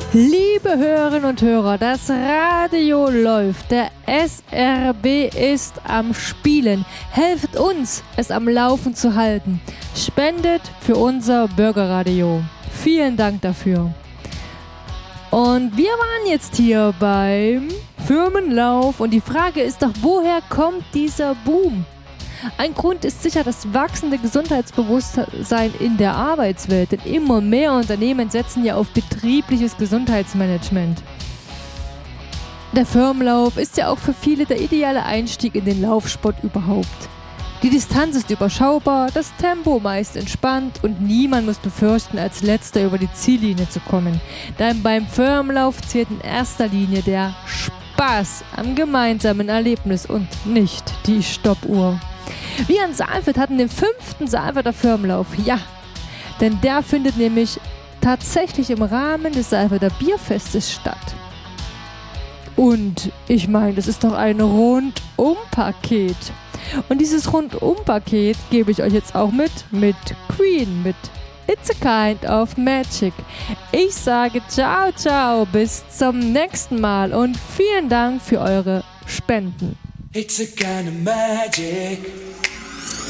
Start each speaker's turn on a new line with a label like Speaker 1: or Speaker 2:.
Speaker 1: Liebe Hörerinnen und Hörer, das Radio läuft, der SRB ist am Spielen. Helft uns, es am Laufen zu halten. Spendet für unser Bürgerradio. Vielen Dank dafür. Und wir waren jetzt hier beim Firmenlauf und die Frage ist doch, woher kommt dieser Boom? Ein Grund ist sicher das wachsende Gesundheitsbewusstsein in der Arbeitswelt, denn immer mehr Unternehmen setzen ja auf betriebliches Gesundheitsmanagement. Der Firmenlauf ist ja auch für viele der ideale Einstieg in den Laufsport überhaupt. Die Distanz ist überschaubar, das Tempo meist entspannt und niemand muss befürchten, als Letzter über die Ziellinie zu kommen. Denn beim Firmenlauf zählt in erster Linie der Spaß am gemeinsamen Erlebnis und nicht die Stoppuhr. Wir in Saalfeld hatten den 5. Saalfelder Firmenlauf, ja, denn der findet nämlich tatsächlich im Rahmen des Saalfelder Bierfestes statt. Und ich meine, das ist doch ein Rundum-Paket. Und dieses Rundum-Paket gebe ich euch jetzt auch mit Queen, mit It's a Kind of Magic. Ich sage ciao, ciao, bis zum nächsten Mal und vielen Dank für eure Spenden.
Speaker 2: It's a kind of magic.